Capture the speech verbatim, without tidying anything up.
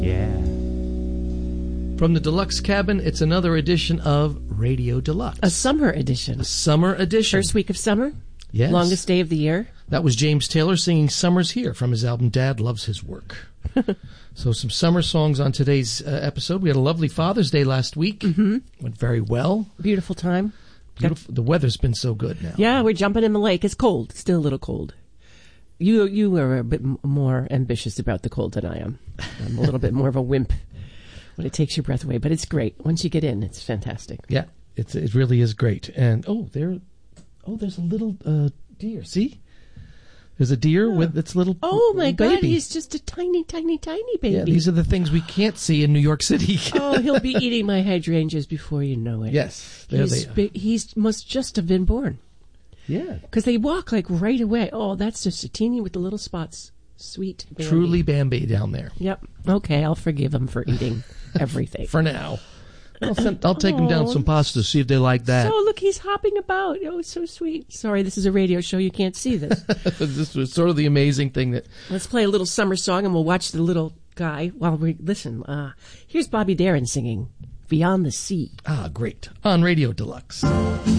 Yeah. From the Deluxe Cabin, it's another edition of Radio Deluxe. A summer edition. A summer edition. First week of summer? Yes. Longest day of the year? That was James Taylor singing Summer's Here from his album Dad Loves His Work. So some summer songs on today's uh, episode. We had a lovely Father's Day last week. Mm-hmm. Went very well. Beautiful time. Beautiful. The weather's been so good now. Yeah, we're jumping in the lake. It's cold. Still a little cold. You you are a bit m- more ambitious about the cold than I am. I'm a little bit more of a wimp when it takes your breath away. But it's great. Once you get in, it's fantastic. Yeah, it's, it really is great. And, oh, there, oh, there's a little uh, deer. See? There's a deer yeah. with its little Oh, my baby. God, he's just a tiny, tiny, tiny baby. Yeah, these are the things we can't see in New York City. Oh, he'll be eating my hydrangeas before you know it. Yes, there he's, they are. Bi- he's must just have been born. Yeah. Because they walk like right away. Oh, that's just a teeny with the little spots. Sweet Bambi. Truly Bambi down there. Yep. Okay, I'll forgive him for eating everything. For now. I'll, send, I'll take them down some pasta, see if they like that. So, look, he's hopping about. Oh, it's so sweet. Sorry, this is a radio show. You can't see this. This was sort of the amazing thing that... Let's play a little summer song, and we'll watch the little guy while we listen. Uh, here's Bobby Darin singing Beyond the Sea. Ah, great. On Radio Deluxe.